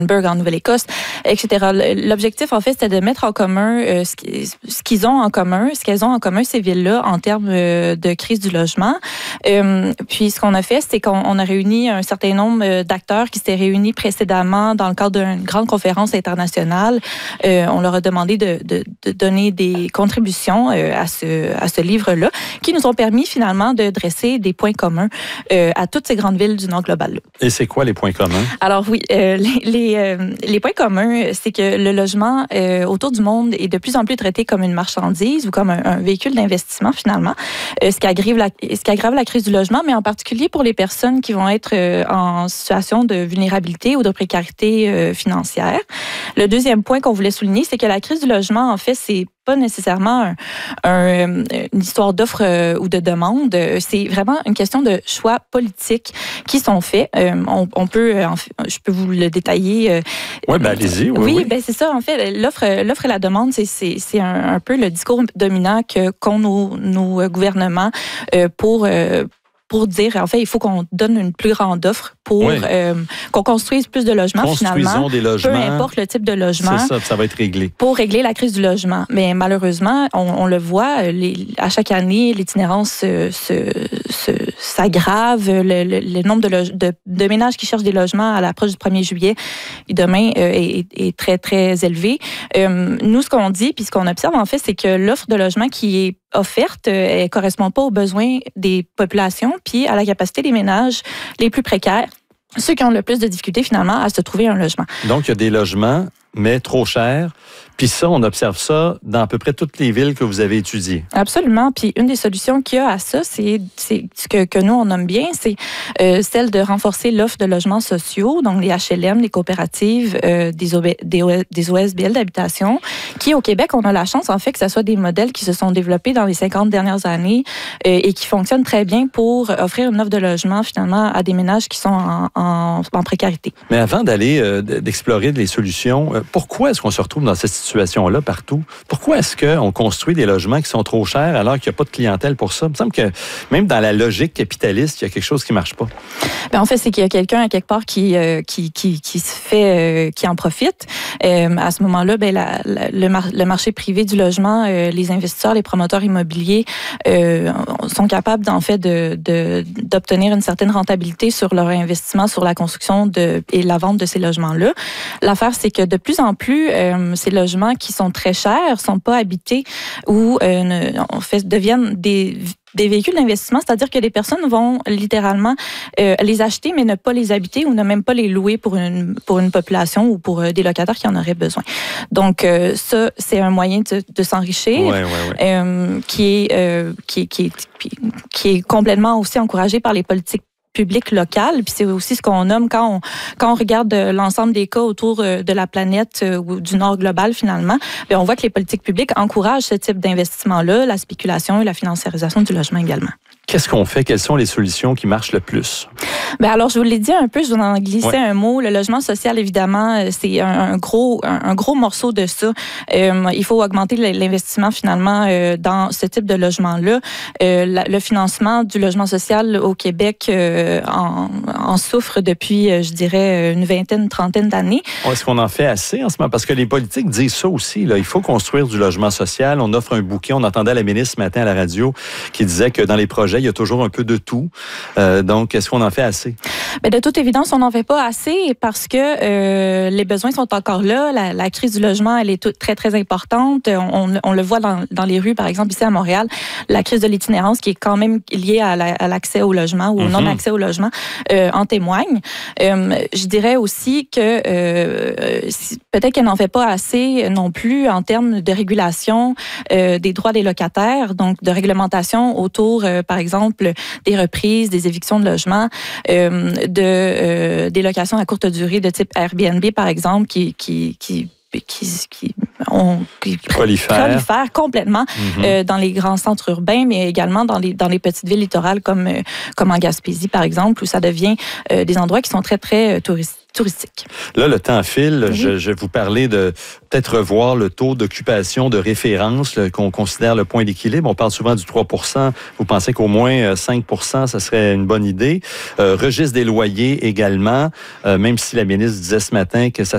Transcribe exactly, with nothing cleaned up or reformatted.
en Nouvelle-Écosse, et cetera. L'objectif, en fait, c'était de mettre en commun euh, ce qu'ils ont en commun, ce qu'elles ont en commun, ces villes-là, en termes euh, de crise du logement. Euh, puis, ce qu'on a fait, c'est qu'on on a réuni un certain nombre d'acteurs qui s'étaient réunis précédemment dans le cadre d'une grande conférence internationale. Euh, on leur a demandé de, de, de donner des contributions euh, à ce, à ce livre-là, qui nous ont permis, finalement, de dresser des points communs euh, à toutes ces grandes villes du Nord global. Et c'est quoi les points communs? Alors, oui, euh, les, les Euh, les points communs, c'est que le logement euh, autour du monde est de plus en plus traité comme une marchandise ou comme un, un véhicule d'investissement, finalement, euh, ce, qui aggrave la, ce qui aggrave la crise du logement, mais en particulier pour les personnes qui vont être euh, en situation de vulnérabilité ou de précarité euh, financière. Le deuxième point qu'on voulait souligner, c'est que la crise du logement, en fait, c'est pas nécessairement un, un, une histoire d'offre euh, ou de demande. C'est vraiment une question de choix politiques qui sont faits. Euh, on, on peut, euh, je peux vous le détailler. Euh, ouais, ben allez-y. Oui, oui, oui. Ben c'est ça. En fait, l'offre, l'offre et la demande, c'est, c'est, c'est un, un peu le discours dominant que qu'ont nos, nos gouvernements euh, pour euh, pour dire, en fait, il faut qu'on donne une plus grande offre pour oui. euh, qu'on construise plus de logements, Construisons finalement. des logements. Peu importe le type de logement. C'est ça, ça va être réglé. Pour régler la crise du logement. Mais malheureusement, on, on le voit, les, à chaque année, l'itinérance se, se, se, s'aggrave. Le, le, le nombre de, loge, de, de ménages qui cherchent des logements à l'approche du premier juillet et demain euh, est, est très, très élevé. Euh, nous, ce qu'on dit, puis ce qu'on observe, en fait, c'est que l'offre de logement qui est offerte, elle ne correspond pas aux besoins des populations puis à la capacité des ménages les plus précaires, ceux qui ont le plus de difficultés finalement à se trouver un logement. Donc, il y a des logements, mais trop chers. Puis ça, on observe ça dans à peu près toutes les villes que vous avez étudiées. Absolument. Puis une des solutions qu'il y a à ça, c'est, c'est ce que, que nous, on nomme bien, c'est euh, celle de renforcer l'offre de logements sociaux, donc les H L M, les coopératives, euh, des, O B, des, des O S B L d'habitation, qui, au Québec, on a la chance, en fait, que ce soit des modèles qui se sont développés dans les cinquante dernières années euh, et qui fonctionnent très bien pour offrir une offre de logement, finalement, à des ménages qui sont en, en, en précarité. Mais avant d'aller, euh, d'explorer les solutions, euh, pourquoi est-ce qu'on se retrouve dans cette situation situation-là partout? Pourquoi est-ce qu'on construit des logements qui sont trop chers alors qu'il n'y a pas de clientèle pour ça? Il me semble que même dans la logique capitaliste, il y a quelque chose qui ne marche pas. Bien, en fait, c'est qu'il y a quelqu'un à quelque part qui, euh, qui, qui, qui se fait, euh, qui en profite. Euh, à ce moment-là, bien, la, la, le, mar- le marché privé du logement, euh, les investisseurs, les promoteurs immobiliers euh, sont capables, en fait, de, de, d'obtenir une certaine rentabilité sur leur investissement, sur la construction de, et la vente de ces logements-là. L'affaire, c'est que de plus en plus, euh, ces logements qui sont très chers, sont pas habités ou euh, ne, en fait, deviennent des des véhicules d'investissement, c'est-à-dire que les personnes vont littéralement euh, les acheter, mais ne pas les habiter ou ne même pas les louer pour une pour une population ou pour euh, des locataires qui en auraient besoin. Donc euh, ça, c'est un moyen de, de s'enrichir, ouais, ouais, ouais. Euh, qui est euh, qui, qui, qui, qui est complètement aussi encouragé par les politiques public local, puis c'est aussi ce qu'on nomme quand on quand on regarde l'ensemble des cas autour de la planète ou du Nord global finalement, bien on voit que les politiques publiques encouragent ce type d'investissement-là, la spéculation et la financiarisation du logement également. Qu'est-ce qu'on fait? Quelles sont les solutions qui marchent le plus? Bien, alors, je vous l'ai dit un peu, je vous en glissais ouais. un mot. Le logement social, évidemment, c'est un, un gros un, un gros morceau de ça. Euh, il faut augmenter l'investissement, finalement, euh, dans ce type de logement-là. Euh, la, le financement du logement social au Québec euh, en, en souffre depuis, je dirais, une vingtaine, une trentaine d'années. Est-ce qu'on en fait assez en ce moment? Parce que les politiques disent ça aussi. Là. Il faut construire du logement social. On offre un bouquet. On entendait la ministre ce matin à la radio qui disait que dans les projets, il y a toujours un peu de tout. Euh, donc, est-ce qu'on en fait assez? Bien, de toute évidence, on n'en fait pas assez parce que euh, les besoins sont encore là. La, la crise du logement, elle est toute, très, très importante. On, on le voit dans, dans les rues, par exemple, ici à Montréal. La crise de l'itinérance qui est quand même liée à, la, à l'accès au logement ou au mm-hmm. non-accès au logement euh, en témoigne. Euh, je dirais aussi que euh, peut-être qu'elle n'en fait pas assez non plus en termes de régulation euh, des droits des locataires, donc de réglementation autour, euh, par exemple, des reprises, des évictions de logements, euh, de euh, des locations à courte durée de type Airbnb, par exemple, qui qui qui qui, qui, on, qui prolifèrent prolifère complètement mm-hmm. euh, dans les grands centres urbains, mais également dans les dans les petites villes littorales comme euh, comme en Gaspésie, par exemple, où ça devient euh, des endroits qui sont très très euh, touristiques. touristique. Là, le temps file. Oui. Je, je vais vous parler de peut-être revoir le taux d'occupation de référence là, qu'on considère le point d'équilibre. On parle souvent du trois pour cent. Vous pensez qu'au moins cinq pour cent, ça serait une bonne idée. Euh, registre des loyers également, euh, même si la ministre disait ce matin que ça